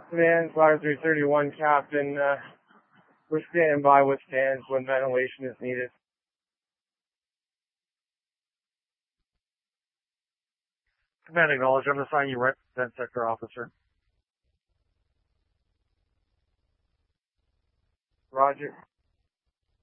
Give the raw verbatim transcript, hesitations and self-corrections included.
Command five three thirty-one, Captain. Uh, we're standing by with stands when ventilation is needed. Command acknowledged. I'm assigning you right vent sector officer. Roger.